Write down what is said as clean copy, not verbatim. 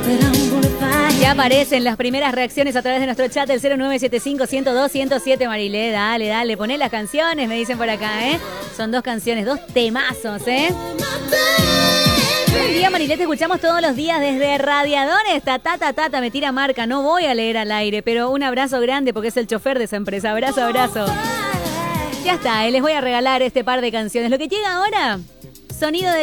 Ya aparecen las primeras reacciones a través de nuestro chat del 0975-102-107. Marilé, dale, poné las canciones, me dicen por acá, ¿eh? Son 2 canciones, 2 temazos, ¿eh? Buen día, Marilé, te escuchamos todos los días desde Radiadores. Tata, me tira marca, no voy a leer al aire, pero un abrazo grande porque es el chofer de esa empresa. Abrazo. Ya está, les voy a regalar este par de canciones. Lo que llega ahora, sonido de